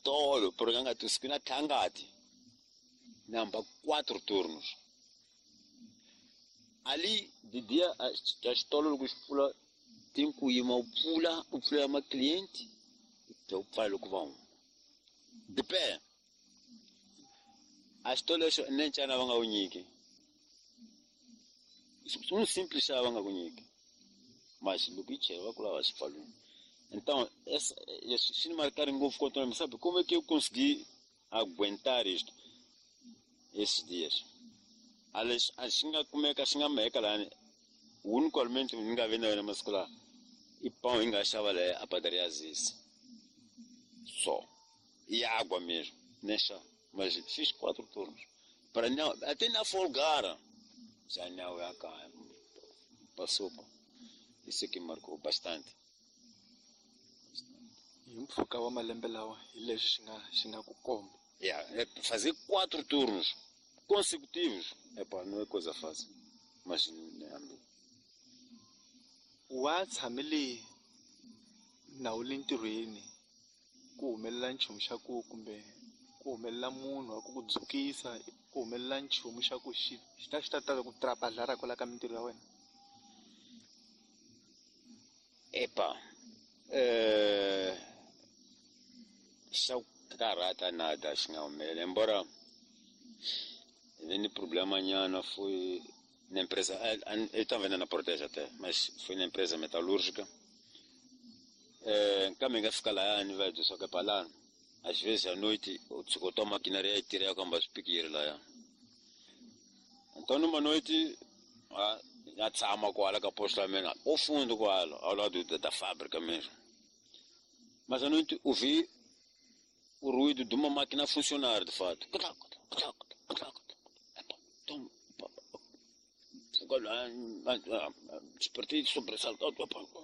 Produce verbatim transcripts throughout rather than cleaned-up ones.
xitolo porque a nga ti siku na tlhangati ni hamba quatro turnos ali de dia a xitolo loko xi pfula tem ku yima u pfula u pfulela macliente bya u pfala loko va huma de pé a xitolo lexo ne ncana va nga wu nyiki um simples xa va nga ku nyiki mas loko yi cheriwa ku lava xi pfalweni então essa xi ni marcare ngopfu contra sabe como é que eu consegui aguentar isto esses dias aliás a xi nga kumeka xi nga meka lani o único alimento ni nga vendo na masiku lawa e pão hi nga xava leha a padaria Zizi só e água mesmo nem chá mas fiz quatro turnos para não até na folgara já não é cá passou pô isso que marcou bastante hi mpfhuka wa malembe lawa hi leswi xi nga xi nga ku komba yeah, fazer quatro turnos consecutivos epa não é coisa fácil mas não wa tshamile na u le ntirhweni ku humelela nchumu xa ku kumbe ku humelela munhu wa ku ku dzukisa ku humelela nchumu xa ku xi xi ta xi ta ta ku trapazara kwala ka mintirho ya wena epa eh xa karata nada xi nga humelela embora vem problema nyana foi na empresa ele estava vendendo na Protege até mas foi na empresa metalúrgica é caminho fica lá ni vai só que para lá às vezes à noite o tsukoto maquinaria e tira com as piqueira lá então numa noite a já tsama com ela que aposta mesmo ao fundo com ela ao lado da, da fábrica mesmo mas à noite ouvi o ruído de uma máquina funcionar de fato então ficou lá despertei sobressaltado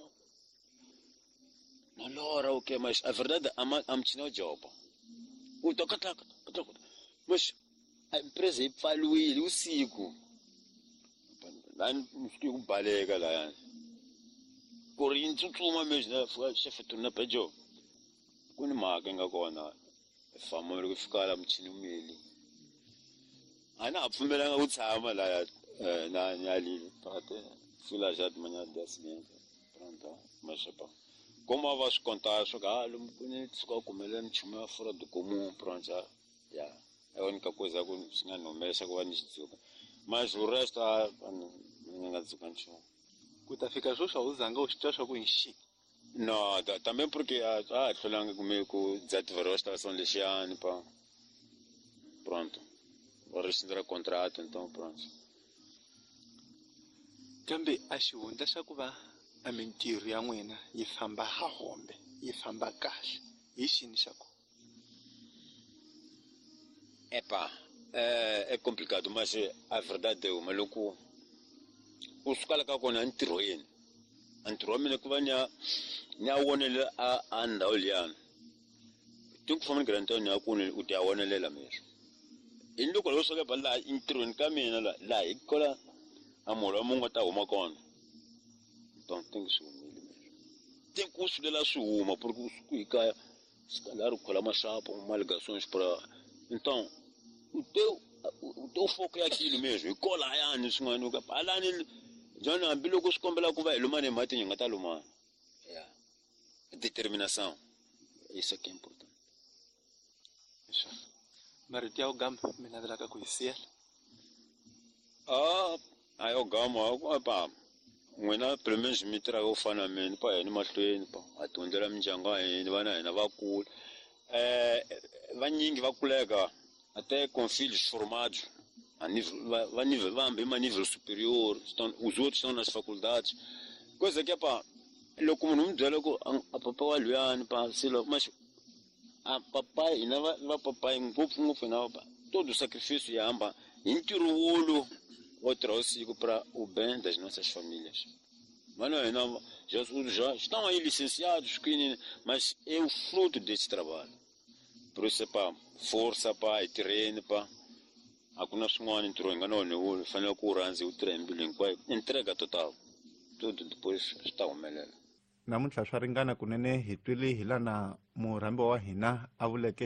na hora o que mas a verdade a amtina o job o toca toca toca mas a empresa falou ele o cico lá não fiquei com balega lá correndo tudo uma vez né foi chefe turno para job quando maga nga kona family ku fika la mchini umeli ana apfumelanga ku tshama la na nyali pate fila já de manhã de acidente pronto mas é pas como avas contar só que lo mkuni tsuka kumela nchumu fora do comum pronto já já é a única coisa que singa no mexa que vai nitsuka mas o resto ninga tsuka nchumu ku ta fika sweswo uzanga u xitwa swa ku nxi no também porque ah hlolanga comigo desativou a instalação lexiane pá pronto vou rescindir o contrato então pronto kambe a xihundla xa ku va a mintirho ya n'wina yi famba hahombe yi famba kahle hi xini xa ku epa é, é complicado mas a verdade é uma louco o sucala ka kona ntirhoyeni ntirho wa mina ku va nya nya wonele a a ndhawu liyani tingu famba ni granta nya ku u ti wonelela mesmo i loko lo soka bala ntirhweni ka mina la la hi kola amolo mo nga ta huma kona então tem que sumir mesmo tem que sulela suma porque o que cai se calhar o cola machapo uma ligações para então o teu o teu foco é aquilo mesmo e cola aí nisso não nunca lá nem já não bilo que se combela com vai lumane mate nga ta lumane yeah determinação isso é que é importante isso mariti ya gamba mina dela ka ku isiyela ah ayo gama pa n'wina primeiro mi tirha ku fana mini pa ni mahlweni pa a dyondzela mindyangu ya hina vana hina va kula eh vanyingi va kuleka até com filhos formados a nível va nível va hambi ma nível superior estão os outros estão nas faculdades coisa que é pa loko munhu mi byela ku a papa wa luyani pa silo mas a papai ina va va papai ngopfungopfu na va todo o sacrifício ya hamba hi ntirho wolo o tirha usiku para o bem das nossas famílias mas não, não já, já estão aí licenciados mas é o fruto desse trabalho por isso é para força para treino para hakuna swin'wana ntirho nga none wo fanele ku rhandzi u tirha mbilu hinkwayo entrega total tudo depois swi ta humelela namuntlha swa ringana kunene hi twile hi lana murhambi wa hina a vuleke